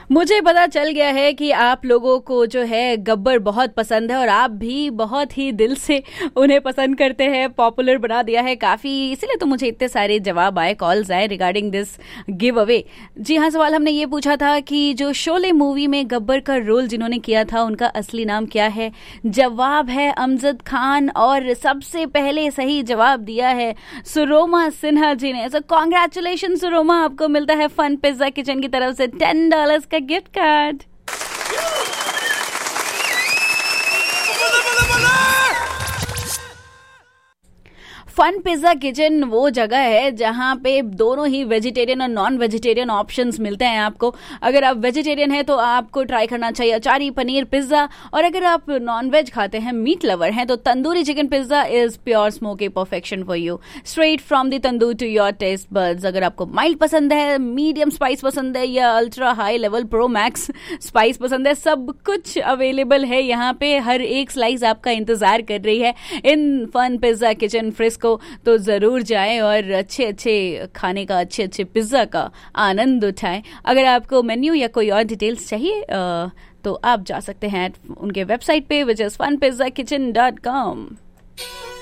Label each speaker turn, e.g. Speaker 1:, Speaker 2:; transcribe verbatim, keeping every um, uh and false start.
Speaker 1: मुझे पता चल गया है कि आप लोगों को जो है गब्बर बहुत पसंद है और आप भी बहुत ही दिल से उन्हें पसंद करते हैं, पॉपुलर बना दिया है काफ़ी, इसीलिए तो मुझे इतने सारे जवाब आए, कॉल्स आए रिगार्डिंग दिस गिव अवे। जी हाँ, सवाल हमने ये पूछा था कि जो शोले मूवी में गब्बर का रोल जिन्होंने किया था उनका असली नाम क्या है। जवाब है अमजद खान और सबसे पहले सही जवाब दिया है सुरोमा सिन्हा जी ने। सो कॉन्ग्रेचुलेशन सुरोमा, आपको मिलता है फन पिज्जा किचन की तरफ से टेन डॉलर्स का gift card. Fun pizza kitchen वो जगह है जहां पे दोनों ही वेजिटेरियन और नॉन वेजिटेरियन ऑप्शंस मिलते हैं आपको। अगर आप वेजिटेरियन हैं तो आपको ट्राई करना चाहिए अचारी पनीर पिज्जा, और अगर आप नॉन वेज खाते हैं, मीट लवर हैं, तो tandoori chicken pizza is pure smoky perfection for you, straight from the tandoor to your taste buds. अगर आपको माइल्ड पसंद है, मीडियम स्पाइस पसंद है या ultra high level pro max spice पसंद है, सब कुछ अवेलेबल है यहाँ पे। हर एक स्लाइस आपका इंतजार कर रही है इन फन पिज्जा किचन फ्रिस्को, तो जरूर जाएं और अच्छे अच्छे खाने का, अच्छे अच्छे पिज्जा का आनंद उठाएं। अगर आपको मेन्यू या कोई और डिटेल्स चाहिए तो आप जा सकते हैं उनके वेबसाइट पे which is fun pizza kitchen dot com.